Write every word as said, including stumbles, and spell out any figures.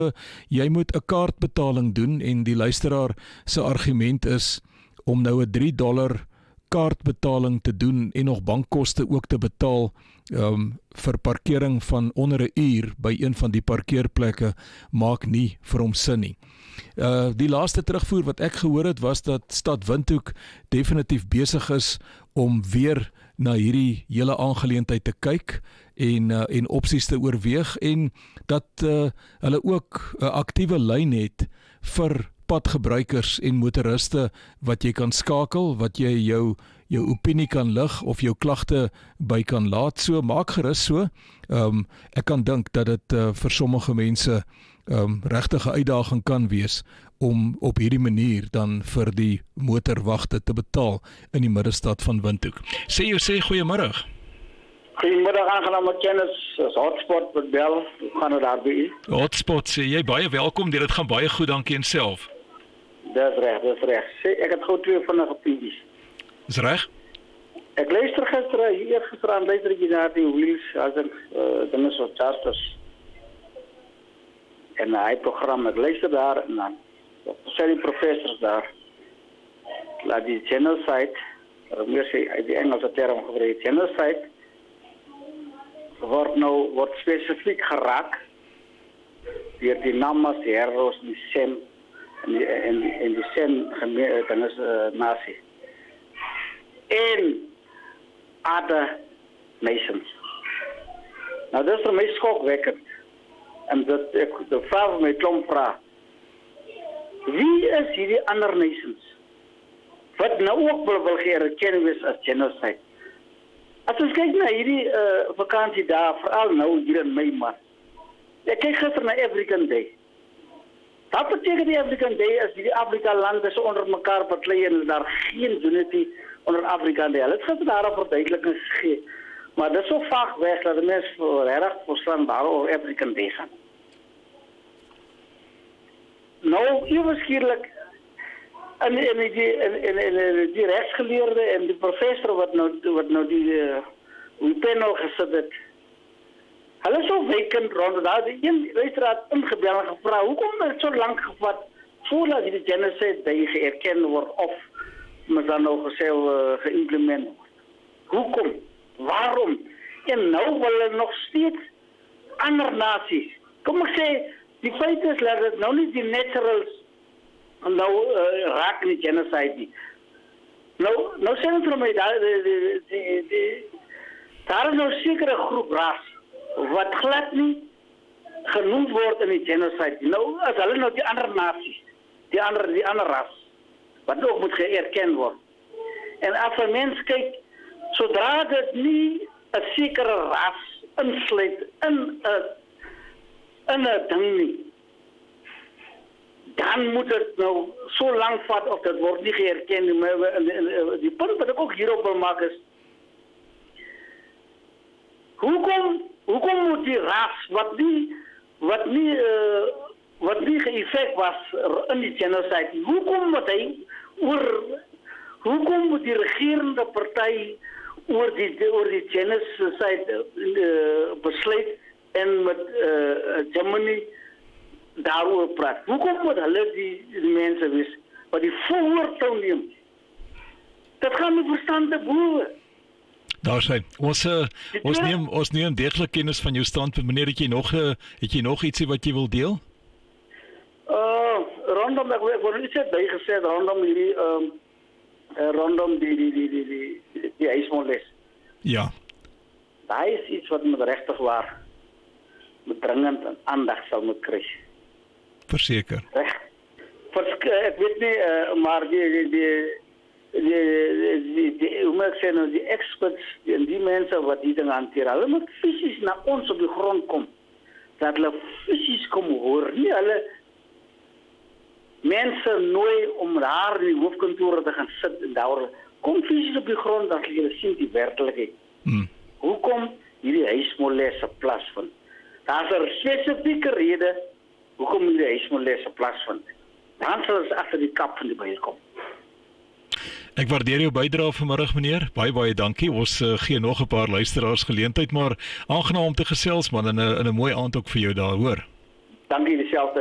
jy moet 'n kaartbetaling doen en die luisteraar se argument is om nou 'n drie dollar kaartbetaling te doen en nog bankkoste ook te betaal um, vir parkering van onder 'n uur by een van die parkeerplekke maak nie vir hom sin nie. Uh, die laaste terugvoer wat ek gehoor het was dat Stad Windhoek definitief besig is om weer na hierdie hele aangeleentheid te kyk en uh, en opsies te oorweeg en dat uh, hulle ook 'n aktiewe lyn het vir padgebruikers en motoriste wat jy kan skakel, wat jy jou jou opinie kan lig of jou klagte by kan laat. So maak gerus so. Um, ek kan dink dat dit uh, vir sommige mense um, regtige uitdaging kan wees om op hierdie manier dan vir die motorwagte te betaal in die middestad van Windhoek. Sê jou sê goeiemôre. Goeiemiddag, aangename kennis, as Hotspot met bel, gaan het daar by u. Hotspot, sê jy baie welkom, dit gaan baie goed, dankie en self. Dis reg, dis reg. Sê, ek het gou twee vinnige puntjies. Dis reg? Ek luister gister, hier gister aan luister ek na die wheels, as ek uh, dinge so charters. En hy program, ek luister daar en dan sê die professors daar, laat die genocide, meer sê uit die Engelse term gebruik, genocide, word nou word spesifiek geraak deur die Namas, die Herros, die Sem en die, en, en die Sem dan is uh, nasie en other nations. Nou dis vir my skokwekkend en dat ek die vraag my klomp vraag, wie is hierdie ander nations wat nou ook wil, wil geërken wees as genocide? As ons kyk na hierdie uh, vakansie daar, veral nou hier in Mei maand. Ek kyk gister na African Day. Wat beteken die African Day as die Afrika lande so onder mekaar beklei en daar geen unity onder African Day? Hulle het gister daar 'n verduideliking gegee. Maar dit is so vaag weg dat die mense reg verstaan waaroor African Day gaan. Nou, eweskierlik En, en, die, en, en, en die rechtsgeleerde en die professor wat nou, wat nou die, uh, die panel gesit het. Hulle is so wijkend rond. Daar is een luisteraar ingebel en gevraagd, hoekom het so lang gevat voordat die genocide die geërkend wordt of met dan nou gesê uh, geïmplement wordt? Hoekom? Waarom? En nou willen nog steeds andere naties. Kom ek sê, die feit is dat het nou niet die naturals nou uh, raak in die genocide nie. Nou, nou sê ons vir my, daar, die, die, die, die, daar is nou sekere groep ras, wat glad nie genoemd word in die genocide. Nou, as hulle nou die ander naties, die ander, die ander ras, wat ook moet geërken word. En as een mens kyk, zodra dit nie een sekere ras insluit in een ding nie, dan moet het nou zo lang vat of dat wordt niet geërkend. Die punt wat ik ook hierop wil maken is, hoekom, hoekom moet die ras, wat niet, wat niet, uh, wat niet geëffect was in die genocide, hoekom moet hij, oor, hoekom moet die regerende partij oor die, oor die genocide uh, besluit en met uh, Germany daarover praat. Hoekom moet hulle die, die mense wees wat die voortouw neem? Dat gaan nie verstande boewe. Daar sê, ons, uh, ons, neem, ons neem degelijk kennis van jou standpunt. Meneer, het jy nog, uh, het jy nog ietsie wat jy wil deel? Uh, rondom, ek, ek word iets het bijgesê, rondom die, um, uh, rondom die, die, die, die, die, die, die huismoles. Ja. Daar is iets wat met rechtig waar, met dringend en aandacht sal moet krijgen. Verseker. Versk ek weet nie, uh, maar die, die, die, die, die, die, hoe moet ek sê nou, die experts en die mense wat die dinge hanteer, hulle moet fysisk na ons op die grond kom. Dat hulle fysisk kom hoor. Nie hulle mense nooi om daar in die hoofdkantore te gaan sit en daar kom fysisk op die grond dat hulle sien die werkelijkheid. Hmm. Hoekom hierdie huismolesse plaasvind? Daar is 'n spesifieke rede hoekom hierdie huismolesse plaasvind. Dan sal ons agter die kap van die beer kom. Ek waardeer jou bydrae vanmiddag, meneer. Baie baie dankie. Ons uh, gee nog 'n paar luisteraars geleentheid, maar aangenaam om te gesels man, en 'n 'n mooi aand ook vir jou daar, hoor. Dankie dieselfde.